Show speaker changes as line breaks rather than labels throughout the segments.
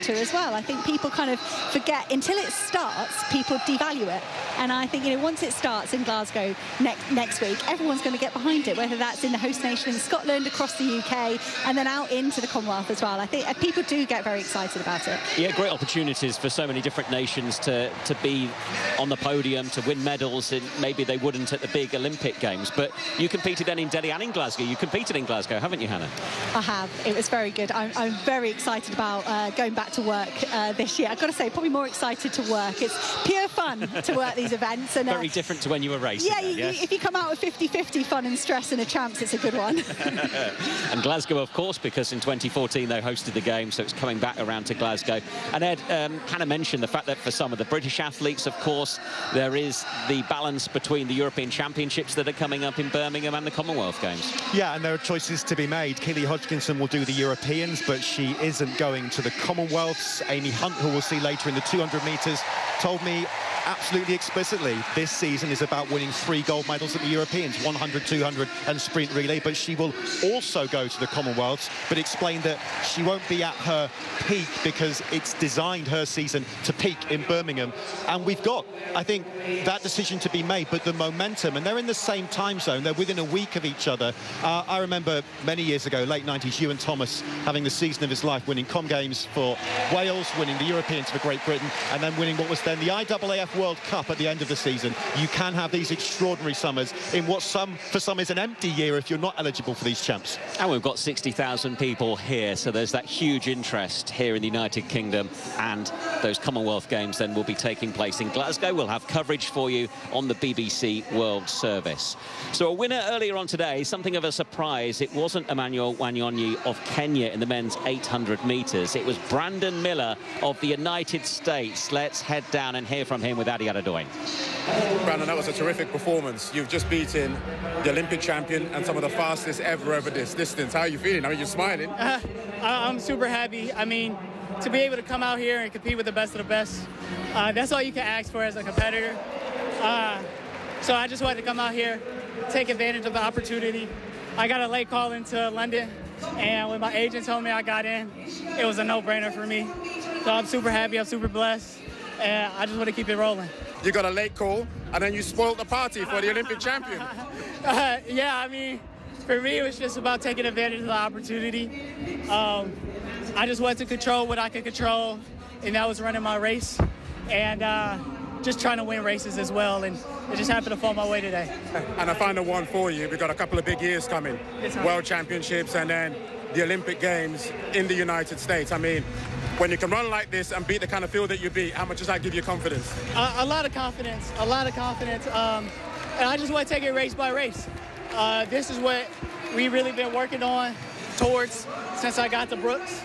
as well. I think people kind of forget until it starts, people devalue it. And I think, you know, once it starts in Glasgow next week, everyone's going to get behind it, whether that's in the host nation in Scotland, across the UK, and then out into the Commonwealth as well. I think people do get very excited about it.
Yeah, great opportunities for so many different nations to be on the podium, to win medals, and maybe they wouldn't at the big Olympic Games. But you competed then in Delhi and in Glasgow. You competed in Glasgow, haven't you, Hannah?
I have. It was very good. I'm very excited about going back to work this year. I've got to say, probably more excited to work. It's pure fun to work these events. And
very different to when you were racing.
Yeah,
then, yes?
if you come out with 50-50 fun and stress and a chance, it's a good one.
And Glasgow, of course, because in 2014 they hosted the game, so it's coming back around to Glasgow. And Ed, Hannah mentioned the fact that for some of the British athletes, of course, there is the balance between the European Championships that are coming up in Birmingham and the Commonwealth Games.
Yeah, and there are choices to be made. Keely Hodgkinson will do the Europeans, but she isn't going to the Commonwealths. Amy Hunt, who we'll see later in the 200 metres, told me absolutely explicitly this season is about winning 3 gold medals at the Europeans, 100, 200 and sprint relay, but she will also go to the Commonwealths, but explained that she won't be at her peak because it's designed her season to peak in Birmingham. And we've got, I think, that decision to be made, but the momentum, and they're in the same time zone, they're within a week of each other. I remember many years ago, late 90s, Ewan Thomas having the season of his life, winning Com Games for Wales, winning the Europeans for Great Britain, and then winning what was then the IAAF World Cup at the end of the season. You can have these extraordinary summers in what for some is an empty year if you're not eligible for these champs.
And we've got 60,000 people here, so there's that huge interest here in the United Kingdom, and those Commonwealth Games then will be taking place in Glasgow. We'll have coverage for you on the BBC World Service. So a winner earlier on today, something of a surprise. It wasn't Emmanuel Wanyonyi of Kenya in the men's 800 metres. It was Brandon Miller of the United States. Let's head down and hear from him with Adi Adedoyin.
Brandon, that was a terrific performance. You've just beaten the Olympic champion and some of the fastest ever over this distance. How are you feeling? I mean, you're smiling.
I'm super happy. I mean, to be able to come out here and compete with the best of the best, that's all you can ask for as a competitor. So I just wanted to come out here, take advantage of the opportunity. I got a late call into London, and when my agent told me I got in, it was a no-brainer for me. So I'm super happy, I'm super blessed, and I just want to keep it rolling.
You got a late call, and then you spoiled the party for the Olympic champion.
Yeah, I mean, for me, it was just about taking advantage of the opportunity. I just wanted to control what I could control, and that was running my race, and just trying to win races as well, and it just happened to fall my way today.
And a final one for you. We've got a couple of big years coming. World Championships and then the Olympic Games in the United States. I mean, when you can run like this and beat the kind of field that you beat, how much does that give you confidence?
A lot of confidence, a lot of confidence. And I just want to take it race by race. This is what we've really been working on towards since I got to Brooks.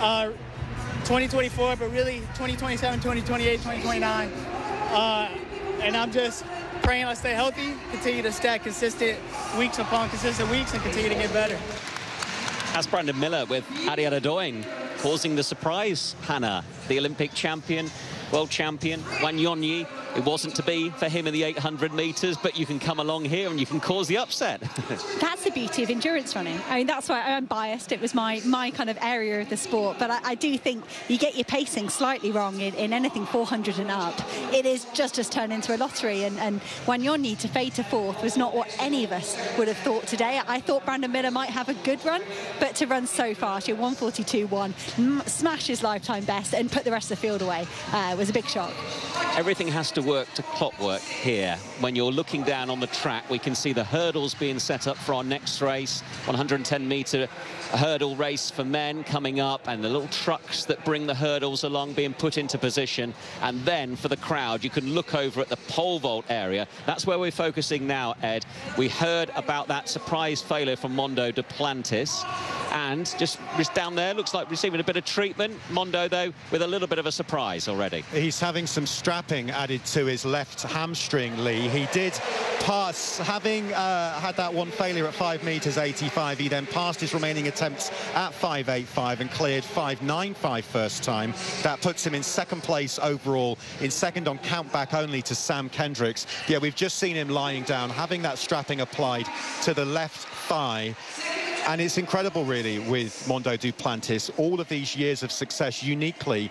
2024, but really 2027, 2028, 2029. And I'm just praying I stay healthy, continue to stack consistent weeks upon consistent weeks, and continue to get better.
That's Brandon Miller with Adi Adedoyin, causing the surprise, Hannah. The Olympic champion, world champion, Wanyonyi. It wasn't to be for him in the 800 metres, but you can come along here and you can cause the upset.
That's the beauty of endurance running. I mean, that's why I'm biased. It was my kind of area of the sport, but I do think you get your pacing slightly wrong in anything 400 and up. It is just turned into a lottery, and Wanyonyi to fade to fourth was not what any of us would have thought today. I thought Brandon Miller might have a good run, but to run so fast, 1:42.1, smash his lifetime best and put the rest of the field away was a big shock.
Everything has to work to clockwork here. When you're looking down on the track, we can see the hurdles being set up for our next race, 110-metre hurdle race for men coming up, and the little trucks that bring the hurdles along being put into position. And then for the crowd, you can look over at the pole vault area. That's where we're focusing now, Ed. We heard about that surprise failure from Mondo Duplantis, and just down there looks like receiving a bit of treatment. Mondo, though, with a little bit of a surprise already.
He's having some strapping added to his left hamstring, Lee. He did pass, having had that one failure at 5 metres 85. He then passed his remaining attempts at 5.85 and cleared 5.95 first time. That puts him in second place overall, in second on count back only to Sam Kendricks. Yeah, we've just seen him lying down, having that strapping applied to the left thigh. And it's incredible, really, with Mondo Duplantis, all of these years of success uniquely